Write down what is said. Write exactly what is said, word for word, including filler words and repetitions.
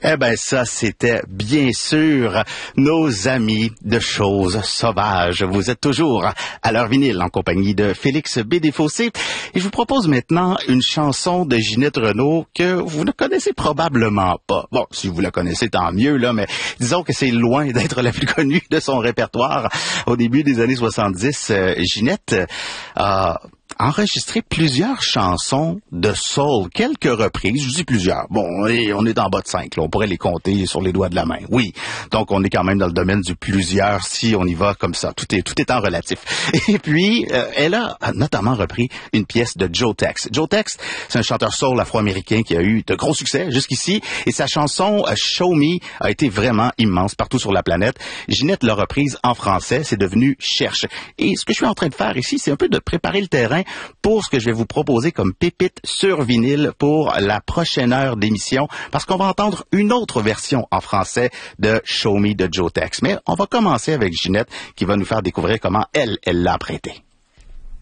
Eh ben ça, c'était bien sûr nos amis de choses sauvages. Vous êtes toujours à l'heure vinyle en compagnie de Félix B. Desfossés. Et je vous propose maintenant une chanson de Ginette Renault que vous ne connaissez probablement pas. Bon, si vous la connaissez, tant mieux, là, mais disons que c'est loin d'être la plus connue de son répertoire. Au début des années soixante-dix, euh, Ginette a enregistré plusieurs chansons de soul, quelques reprises, je dis plusieurs. Bon, et on est en bas de cinq, là, on pourrait les compter sur les doigts de la main. Oui, donc on est quand même dans le domaine du plusieurs si on y va comme ça. Tout est tout est en relatif. Et puis, euh, elle a notamment repris une pièce de Joe Tex. Joe Tex, c'est un chanteur soul afro-américain qui a eu de gros succès jusqu'ici, et sa chanson euh, Show Me a été vraiment immense partout sur la planète. Ginette l'a reprise en français, c'est devenu Cherche. Et ce que je suis en train de faire ici, c'est un peu de préparer le terrain pour ce que je vais vous proposer comme pépite sur vinyle pour la prochaine heure d'émission, parce qu'on va entendre une autre version en français de Show Me de Joe Tex. Mais on va commencer avec Ginette qui va nous faire découvrir comment elle, elle l'a prêté.